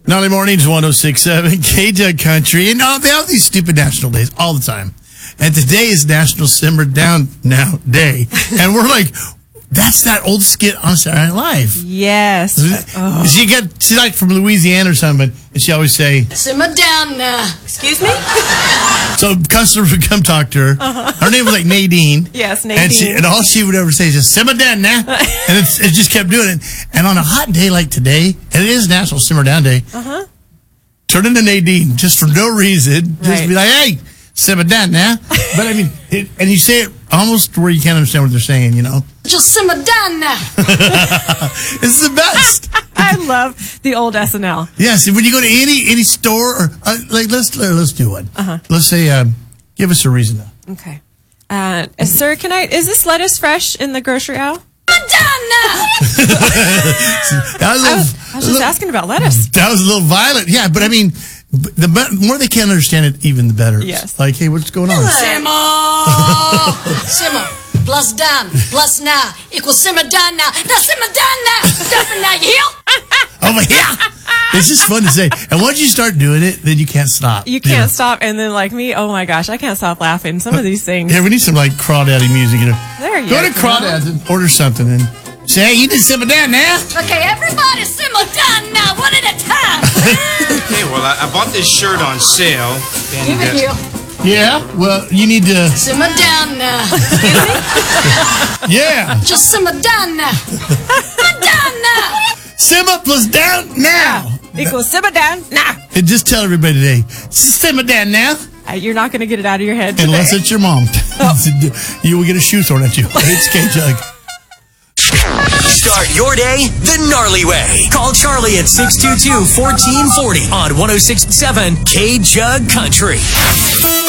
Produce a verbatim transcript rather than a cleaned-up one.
Gnarly Mornings, one oh six point seven, K-Jug Country. And oh, they have these stupid national days all the time. And today is National Simmer Down Now Day. And we're like, that's that old skit on Saturday Night Live. Yes. Oh. She got, she's like from Louisiana or something, and she always say, simmer down now. Excuse me? So customers would come talk to her. Uh-huh. Her name was like Nadine. Yes, Nadine. And, she, and all she would ever say is just, simmer down now. And it's, it just kept doing it. And on a hot day like today, and it is National Simmer Down Day, uh-huh. turn into Nadine just for no reason. Just right. be like, hey, simmer down now. But I mean, it, and you say it almost where you can't understand what they're saying, you know? Just simmer down now. It's the best. I love the old S N L. Yes, when you go to any any store, or uh, like let's let's do one. Uh-huh. Let's say, um, give us a reason. Though. Okay, uh, sir, can I? Is this lettuce fresh in the grocery aisle? Simmer down now. that was a little, I was, I was just little, asking about lettuce. That was a little violent, yeah. But I mean, the more they can understand it, even the better. Yes. Like, hey, what's going on? Simmer, simmer. Plus down, plus now, equals simmer down now. Now simmer down now. Different now, you hear? Over here. It's just fun to say. And once you start doing it, then you can't stop. You can't yeah. stop. And then like me, oh my gosh, I can't stop laughing. Some of these things. Yeah, we need some like crawdaddy music. You know. There you go. Go to Crawdads and order something and say, hey, you need to simmer down now. Okay, everybody simmer down now, one at a time. Okay, well, I, I bought this shirt on sale. And, Give it here. Yeah, well, you need to... simmer down now. Yeah. Just simmer down now. Simmer down now. Simmer plus down now. Equals simmer down now. And just tell everybody today, simmer down now. Uh, you're not going to get it out of your head today. Unless it's your mom. Oh. You will get a shoe thrown at you. It's K-Jug. Start your day the gnarly way. Call Charlie at six two two, one four four zero on one oh six point seven K-Jug Country.